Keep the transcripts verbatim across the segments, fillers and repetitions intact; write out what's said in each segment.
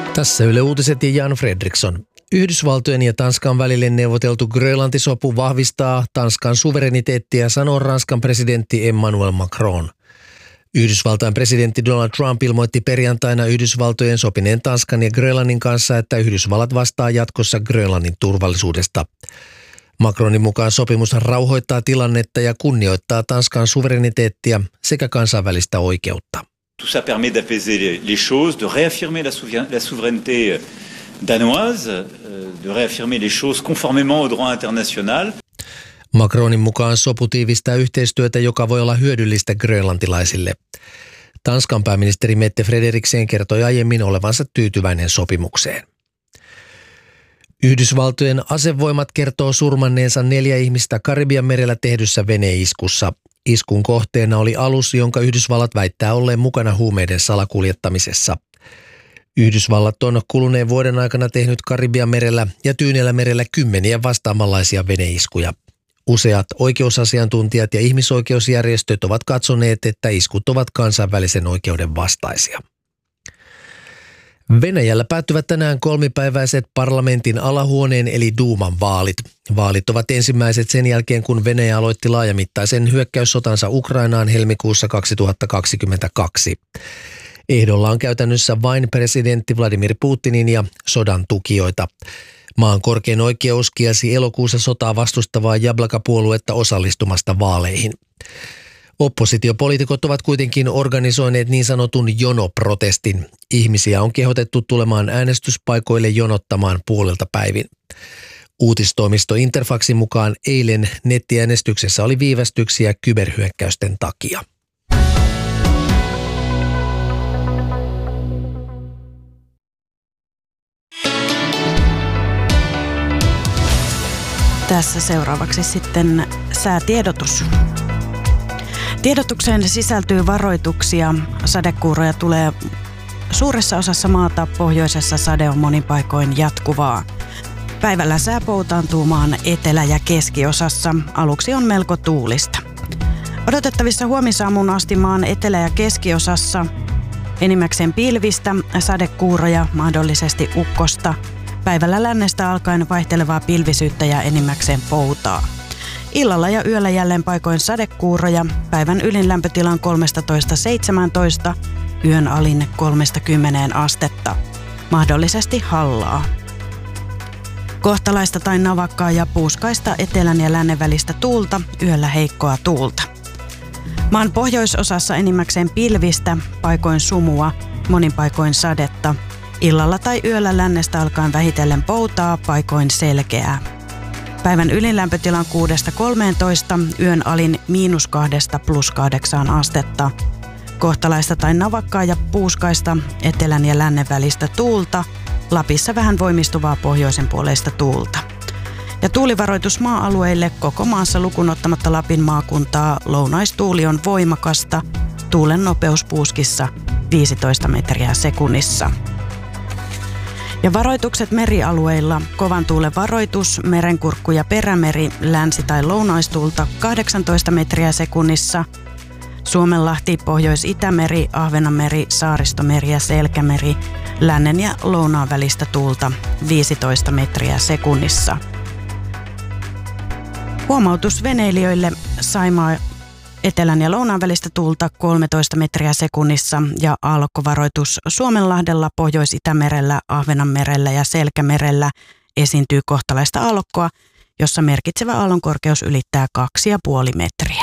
Tässä Yle Uutiset ja Jan Fredriksson. Yhdysvaltojen ja Tanskan välille neuvoteltu Grönlanti-sopu vahvistaa Tanskan suvereniteettia, sanoo Ranskan presidentti Emmanuel Macron. Yhdysvaltain presidentti Donald Trump ilmoitti perjantaina Yhdysvaltojen sopineen Tanskan ja Grönlannin kanssa, että Yhdysvallat vastaa jatkossa Grönlannin turvallisuudesta. Macronin mukaan sopimus rauhoittaa tilannetta ja kunnioittaa Tanskan suvereniteettia sekä kansainvälistä oikeutta. Tout ça permet d'apaiser les choses, de réaffirmer la, la souveraineté danoise, de réaffirmer les choses conformément au droit international. Macronin mukaan sopu tiivistää yhteistyötä, joka voi olla hyödyllistä grönlantilaisille. Tanskan pääministeri Mette Frederiksen kertoi aiemmin olevansa tyytyväinen sopimukseen. Yhdysvaltojen asevoimat kertoo surmanneensa neljä ihmistä Karibian merellä tehdyssä veneiskussa. Iskun kohteena oli alus, jonka Yhdysvallat väittää olleen mukana huumeiden salakuljettamisessa. Yhdysvallat on kuluneen vuoden aikana tehnyt Karibian merellä ja Tyynellä merellä kymmeniä vastaavanlaisia veneiskuja. Useat oikeusasiantuntijat ja ihmisoikeusjärjestöt ovat katsoneet, että iskut ovat kansainvälisen oikeuden vastaisia. Venäjällä päättyvät tänään kolmipäiväiset parlamentin alahuoneen eli Duuman vaalit. Vaalit ovat ensimmäiset sen jälkeen, kun Venäjä aloitti laajamittaisen hyökkäyssotansa Ukrainaan helmikuussa kaksituhattakaksikymmentäkaksi. Ehdolla on käytännössä vain presidentti Vladimir Putinin ja sodan tukijoita. Maan korkein oikeus kielsi elokuussa sotaa vastustavaa Jablaka-puoluetta osallistumasta vaaleihin. Oppositiopoliitikot ovat kuitenkin organisoineet niin sanotun jonoprotestin. Ihmisiä on kehotettu tulemaan äänestyspaikoille jonottamaan puolelta päivin. Uutistoimisto Interfaxin mukaan eilen nettiäänestyksessä oli viivästyksiä kyberhyökkäysten takia. Tässä seuraavaksi sitten säätiedotus. Tiedotukseen sisältyy varoituksia. Sadekuuroja tulee suuressa osassa maata, pohjoisessa sade on monin paikoin jatkuvaa. Päivällä sää poutaantuu maan etelä- ja keskiosassa. Aluksi on melko tuulista. Odotettavissa huomisaamuun asti maan etelä- ja keskiosassa enimmäkseen pilvistä, sadekuuroja, mahdollisesti ukkosta. Päivällä lännestä alkaen vaihtelevaa pilvisyyttä ja enimmäkseen poutaa. Illalla ja yöllä jälleen paikoin sadekuuroja. Päivän ylin lämpötila on kolmetoista seitsemäntoista, yön alin kolmekymmentä astetta. Mahdollisesti hallaa. Kohtalaista tai navakkaa ja puuskaista etelän ja lännen välistä tuulta, yöllä heikkoa tuulta. Maan pohjoisosassa enimmäkseen pilvistä, paikoin sumua, monin paikoin sadetta. Illalla tai yöllä lännestä alkaen vähitellen poutaa, paikoin selkeää. Päivän ylin lämpötila on kuudesta kolmeentoista, yön alin miinus kahdesta plus kahdeksaan astetta. Kohtalaista tai navakkaa ja puuskaista etelän ja lännen välistä tuulta, Lapissa vähän voimistuvaa pohjoisen puoleista tuulta. Ja tuulivaroitus maa-alueille koko maassa lukuun ottamatta Lapin maakuntaa, lounaistuuli on voimakasta, tuulen nopeus puuskissa viisitoista metriä sekunnissa. Ja varoitukset merialueilla, kovan tuulen varoitus, merenkurkku ja perämeri, länsi- tai lounaistuulta kahdeksantoista metriä sekunnissa. Suomenlahti, Pohjois-Itämeri, Ahvenanmeri, Saaristomeri ja Selkämeri, lännen ja lounaan välistä tuulta viisitoista metriä sekunnissa. Huomautus veneilijöille, Saimaa etelän ja lounaan välistä tuulta kolmetoista metriä sekunnissa ja aallokkovaroitus Suomenlahdella, Pohjois-Itämerellä, Ahvenanmerellä ja Selkämerellä esiintyy kohtalaista aallokkoa, jossa merkitsevä aallonkorkeus ylittää kaksi pilkku viisi metriä.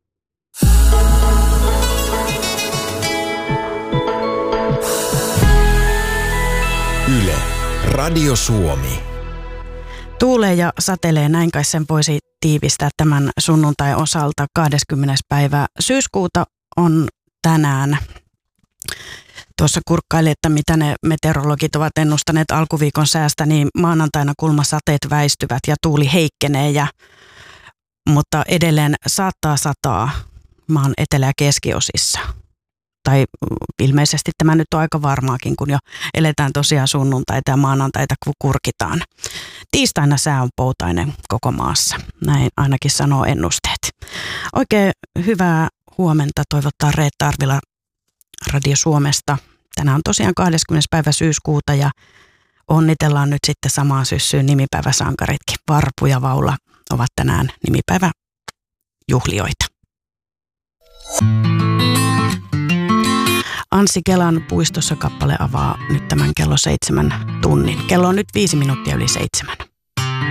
Yle, Radio Suomi. Tuulee ja satelee, näin kai sen voisi tiivistää tämän sunnuntai osalta. kahdeskymmenes päivä syyskuuta on tänään. Tuossa kurkkaili, että mitä ne meteorologit ovat ennustaneet alkuviikon säästä, niin maanantaina kuulemma sateet väistyvät ja tuuli heikkenee, ja, mutta edelleen saattaa sataa maan etelä- ja keskiosissa. Tai ilmeisesti tämä nyt on aika varmaakin, kun jo eletään tosiaan sunnuntaita ja maanantaita, kun kurkitaan. Tiistaina sää on poutainen koko maassa, näin ainakin sanoo ennusteet. Oikein hyvää huomenta toivottaa Reetta Arvila Radio Suomesta Tänään on tosiaan kahdeskymmenes päivä syyskuuta ja onnitellaan nyt sitten samaan syssyyn nimipäiväsankaritkin. Varpu ja Vaula ovat tänään nimipäiväjuhlijoita. Anssi Kelan Puistossa kappale avaa nyt tämän kello seitsemän tunnin. Kello on nyt viisi minuuttia yli seitsemän.